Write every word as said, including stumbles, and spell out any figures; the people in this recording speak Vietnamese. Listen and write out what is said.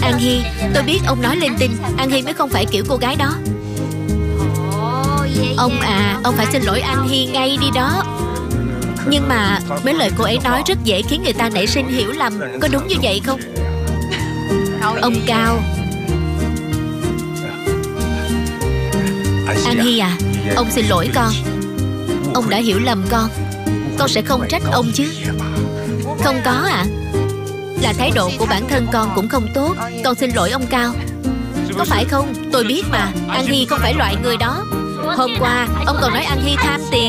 An Hy, tôi biết ông nói linh tinh. An Hy mới không phải kiểu cô gái đó. Ông à, ông phải xin lỗi An Hy ngay đi đó. Nhưng mà mấy lời cô ấy nói rất dễ khiến người ta nảy sinh hiểu lầm. Có đúng như vậy không? Ông Cao. An Hy à, ông xin lỗi con. Ông đã hiểu lầm con. Con sẽ không trách ông chứ? Không có ạ. à? Là thái độ của bản thân con cũng không tốt. Con xin lỗi ông Cao. Có phải không? Tôi biết mà, An Hy không phải loại người đó. Hôm qua ông còn nói An Hy tham tiền.